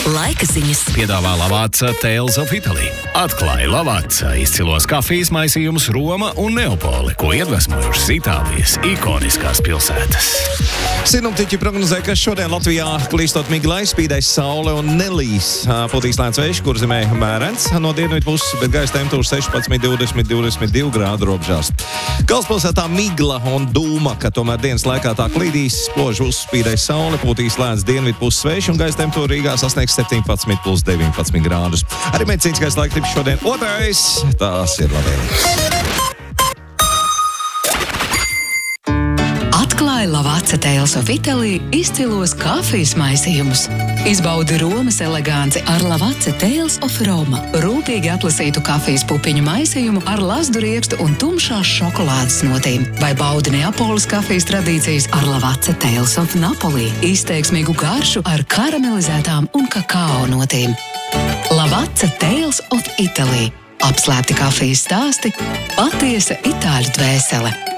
Laika ziņas. Piedāvā Lavazza Tales of Italy. Atklāja Lavazza izcilos kafijas maisījumus Roma un Neapoli, ko iedvesmojušas Itālijas ikoniskās pilsētas. Sinoptiķi prognozē, ka šodien Latvijā klīstot miglai spīdēs saule un nelīs. Pūtīs lēns vējš, kur zemē mērens no dienvidu puses, bet gaisa temperatūra 16–22 grādu robežās. Galvaspilsētā migla un dūma, ka tomēr dienas laikā tā klīdīs, sploži uzspīdēs saule, pūtīs lēns dienvidu puses vējš un gaisa temperatūra Rīgā sasniegs 17–19 grādus. Arī medicīniskais laika tips šodien otrais, tās ir labvēlīgs. Atklāja Lavazza Tales of Italy izcilos kafijas maisījumus. Izbaudi Romas eleganci ar Lavazza Tales of Roma. Rūpīgi atlasītu kafijas pupiņu maisījumu ar lazdu riekstu un tumšās šokolādes notīm. Vai baudi Neapoles kafijas tradīcijas ar Lavazza Tales of Napoli. Izteiksmīgu garšu ar karamelizētām un kakao notīm. Lavazza Tales of Italy. Apslēpti kafijas stāsti, patiesa itāļu dvēsele.